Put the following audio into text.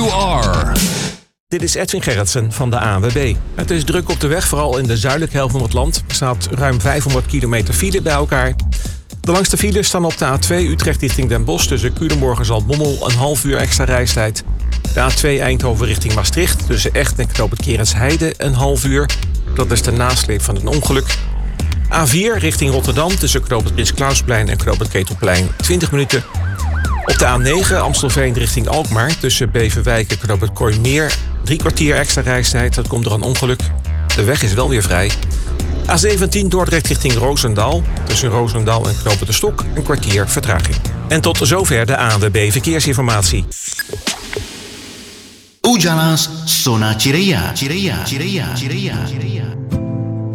you are. Dit is Edwin Gerritsen van de ANWB. Het is druk op de weg, vooral in de zuidelijke helft van het land. Er staat ruim 500 kilometer file bij elkaar. De langste files staan op de A2 Utrecht richting Den Bosch tussen Culemborg en Zaltbommel een half uur extra reistijd. De A2 Eindhoven richting Maastricht tussen Echt en Knoop het Kerensheide een half uur. Dat is de nasleep van een ongeluk. A4 richting Rotterdam tussen Knoop het Prins Klausplein en Knoop het Ketelplein 20 minuten. Op de A9 Amstelveen richting Alkmaar tussen Beverwijk en Knoop het Kooimeer 3 kwartier extra reistijd. Dat komt door een ongeluk. De weg is wel weer vrij. A17 Dordrecht richting Roosendaal. Tussen Roosendaal en Knoop het de Stok een kwartier vertraging. En tot zover de ANWB Verkeersinformatie. Ujala's Sona Cireia.